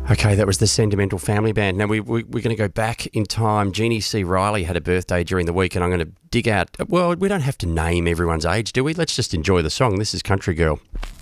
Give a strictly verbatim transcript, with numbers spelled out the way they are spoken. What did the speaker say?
Okay, that was the Sentimental Family Band. Now, we, we, we're going to go back in time. Jeannie C. Riley had a birthday during the week, and I'm going to dig out... Well, we don't have to name everyone's age, do we? Let's just enjoy the song. This is Country Girl.